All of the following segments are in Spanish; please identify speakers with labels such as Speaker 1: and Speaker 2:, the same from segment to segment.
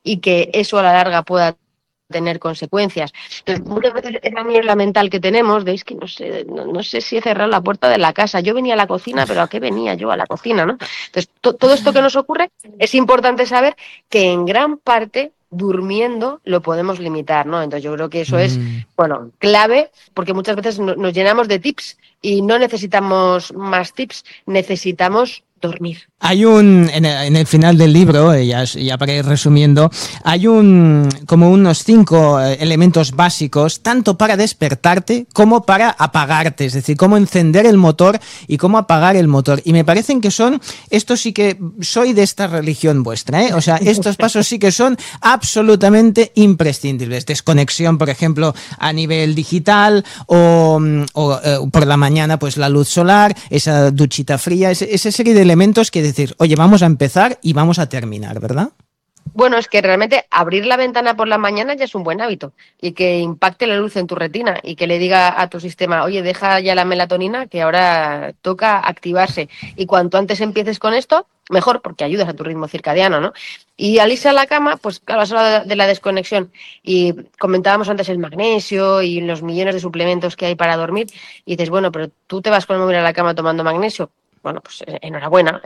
Speaker 1: y que eso a la larga pueda tener consecuencias. Entonces, muchas veces esa mierda mental que tenemos de es que no sé si he cerrado la puerta de la casa, yo venía a la cocina, pero ¿a qué venía yo a la cocina, no? Entonces, todo esto que nos ocurre es importante saber que en gran parte durmiendo lo podemos limitar, ¿no? Entonces yo creo que eso es, bueno, clave, porque muchas veces nos llenamos de tips y no necesitamos más tips, necesitamos dormir.
Speaker 2: Hay en el final del libro, ya para ir resumiendo, hay como unos 5 elementos básicos, tanto para despertarte como para apagarte, es decir, cómo encender el motor y cómo apagar el motor. Y me parecen que esto sí que soy de esta religión vuestra, ¿eh? O sea, estos pasos sí que son absolutamente imprescindibles. Desconexión, por ejemplo, a nivel digital o por la mañana, pues la luz solar, esa duchita fría, esa serie de elementos que decir, oye, vamos a empezar y vamos a terminar, ¿verdad?
Speaker 1: Bueno, es que realmente abrir la ventana por la mañana ya es un buen hábito y que impacte la luz en tu retina y que le diga a tu sistema, oye, deja ya la melatonina que ahora toca activarse. Y cuanto antes empieces con esto, mejor, porque ayudas a tu ritmo circadiano, ¿no? Y al irse a la cama, pues claro, has hablado de la desconexión y comentábamos antes el magnesio y los millones de suplementos que hay para dormir y dices, bueno, pero tú te vas con el móvil a la cama tomando magnesio. Bueno, pues enhorabuena.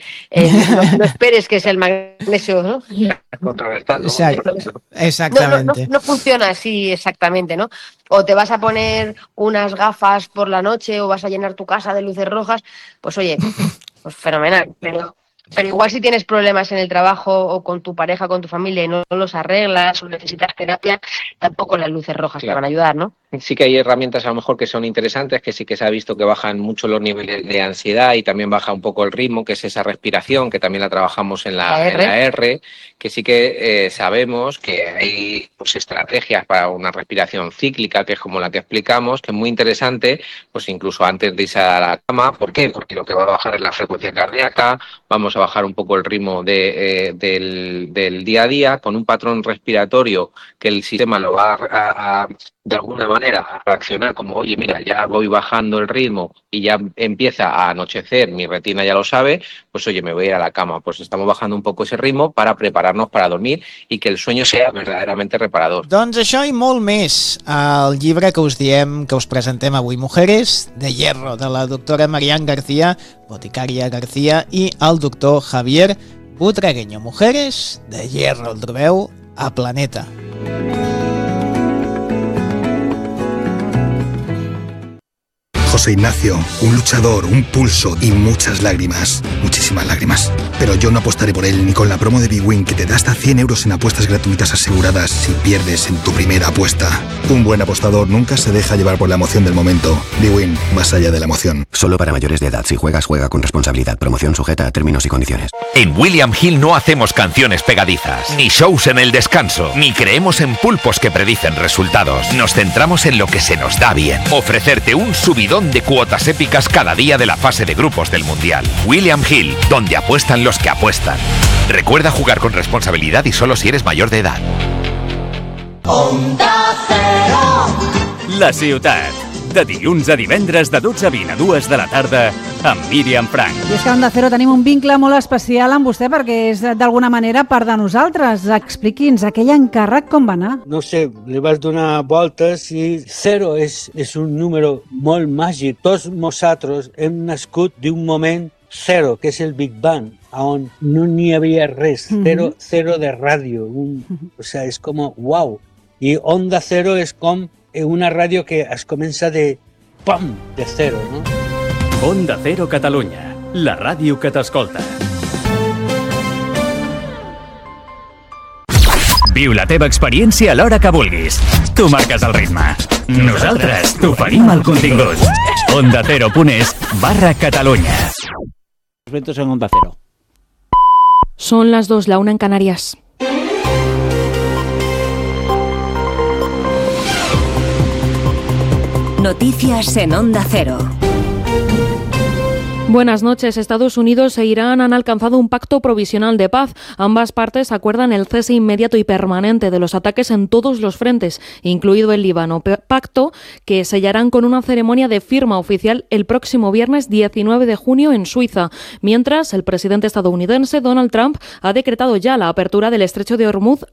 Speaker 1: No esperes que sea el magnesio, ¿no?
Speaker 3: Contrarrestando.
Speaker 2: Exactamente.
Speaker 1: No funciona así exactamente, ¿no? O te vas a poner unas gafas por la noche o vas a llenar tu casa de luces rojas, pues oye, pues fenomenal. Pero igual si tienes problemas en el trabajo o con tu pareja, con tu familia y no los arreglas o necesitas terapia, tampoco las luces rojas te van a ayudar, ¿no?
Speaker 3: Sí que hay herramientas a lo mejor que son interesantes, que sí que se ha visto que bajan mucho los niveles de ansiedad y también baja un poco el ritmo, que es esa respiración, que también la trabajamos en la R, que sí que sabemos que hay pues estrategias para una respiración cíclica, que es como la que explicamos, que es muy interesante, pues incluso antes de irse a la cama. ¿Por qué? Porque lo que va a bajar es la frecuencia cardíaca, vamos a bajar un poco el ritmo del día a día, con un patrón respiratorio que el sistema lo va a de alguna manera a reaccionar como, oye, mira, ya voy bajando el ritmo y ya empieza a anochecer, mi retina ya lo sabe, pues oye, me voy a ir a la cama. Pues estamos bajando un poco ese ritmo para prepararnos para dormir y que el sueño sea verdaderamente reparador.
Speaker 2: Doncs això i molt més al llibre que us diem, que us presentem avui, Mujeres de Hierro, de la doctora Marian García, boticària García, i el doctor Javier Butragueño. Mujeres de Hierro, el trobeu a Planeta.
Speaker 4: José Ignacio, un luchador, un pulso y muchas lágrimas, muchísimas lágrimas. Pero yo no apostaré por él ni con la promo de bwin que te da hasta 100 euros en apuestas gratuitas aseguradas si pierdes en tu primera apuesta. Un buen apostador nunca se deja llevar por la emoción del momento. bwin, más allá de la emoción.
Speaker 5: Solo para mayores de edad. Si juegas, juega con responsabilidad. Promoción sujeta a términos y condiciones.
Speaker 6: En William Hill no hacemos canciones pegadizas, ni shows en el descanso, ni creemos en pulpos que predicen resultados. Nos centramos en lo que se nos da bien. Ofrecerte un subidón de cuotas épicas cada día de la fase de grupos del Mundial. William Hill, donde apuestan los que apuestan. Recuerda jugar con responsabilidad y solo si eres mayor de edad.
Speaker 7: Onda Cero. La ciutat. De dilluns a divendres de 12 a 20 a 2 de la tarda amb Míriam Frank.
Speaker 8: I és que a Onda Cero tenim un vincle molt especial amb vostè perquè és d'alguna manera part de nosaltres. Expliqui'ns aquell encàrrec com va anar.
Speaker 9: No sé, li vas donar voltes i 0 és un número molt màgic. Tots nosaltres hem nascut d'un moment 0, que és el Big Bang, on no n'hi havia res, 0 de ràdio. O sea, és com, wow. I Onda Cero és com una ràdio que es comença de pam, de 0, no?
Speaker 7: Onda Cero Catalunya, la ràdio que t'escolta. Viu la teva experiència a l'hora que vulguis. Tu marques el ritme. Nosaltres t'oferim el contingut. ondacero.es/Catalunya.
Speaker 9: Los ventos en Onda Cero.
Speaker 10: Son las 2, la 1 en Canarias.
Speaker 11: Noticias en Onda Cero.
Speaker 10: Buenas noches. Estados Unidos e Irán han alcanzado un pacto provisional de paz. Ambas partes acuerdan el cese inmediato y permanente de los ataques en todos los frentes, incluido el Líbano. Pacto que sellarán con una ceremonia de firma oficial el próximo viernes 19 de junio en Suiza. Mientras, el presidente estadounidense Donald Trump ha decretado ya la apertura del estrecho de Hormuz